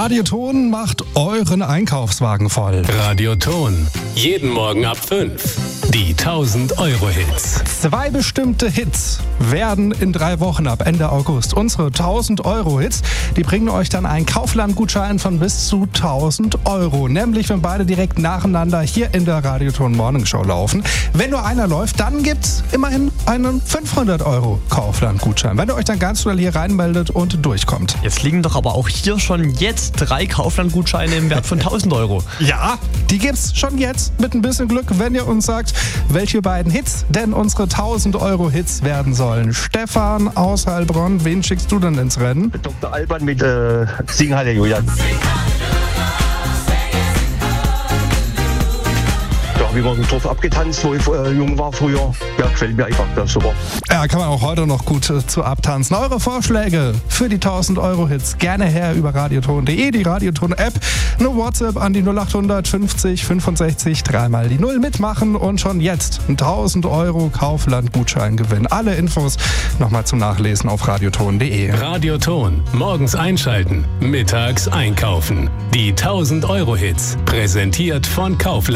Radioton macht euren Einkaufswagen voll. Radioton. Jeden Morgen ab 5. Die 1000-Euro-Hits. 2 bestimmte Hits werden in 3 Wochen ab Ende August. Unsere 1000-Euro-Hits, die bringen euch dann einen Kaufland-Gutschein von bis zu 1000 Euro. Nämlich, wenn beide direkt nacheinander hier in der Radioton Morning Show laufen. Wenn nur einer läuft, dann gibt's immerhin einen 500-Euro Kaufland-Gutschein. Wenn ihr euch dann ganz schnell hier reinmeldet und durchkommt. Jetzt liegen doch aber auch hier schon jetzt 3 Kaufland-Gutscheine im Wert von 1000 Euro. Ja, die gibt's schon jetzt mit ein bisschen Glück, wenn ihr uns sagt, welche beiden Hits denn unsere 1000-Euro-Hits werden sollen. Stefan aus Heilbronn, wen schickst du denn ins Rennen? Dr. Alban mit Sing Halleluja. Da habe ich mal im Dorf abgetanzt, wo ich jung war früher. Ja, gefällt mir einfach, das ist super. Ja, kann man auch heute noch gut zu abtanzen. Eure Vorschläge für die 1000-Euro-Hits gerne her über radioton.de, die Radioton-App, eine WhatsApp an die 0800 50 65 3 die 0 mitmachen und schon jetzt einen 1000 Euro Kaufland-Gutschein gewinnen. Alle Infos nochmal zum Nachlesen auf radioton.de. Radioton. Morgens einschalten, mittags einkaufen. Die 1000-Euro-Hits. Präsentiert von Kaufland.